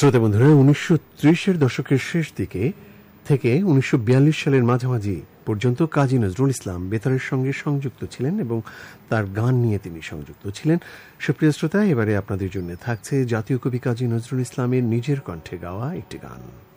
শ্রোতা বন্ধুরা, 1930-এর দশকের শেষ দিকে থেকে 1942 সালের মাঝামাঝি পর্যন্ত কাজী নজরুল ইসলাম বেতারের সঙ্গে সংযুক্ত ছিলেন এবং তার গান নিয়ে তিনি সংযুক্ত ছিলেন। সুপ্রিয় শ্রোতা, এবারে আপনাদের জন্য থাকছে জাতীয় কবি কাজী নজরুল ইসলামের নিজের কণ্ঠে গাওয়া একটি গান।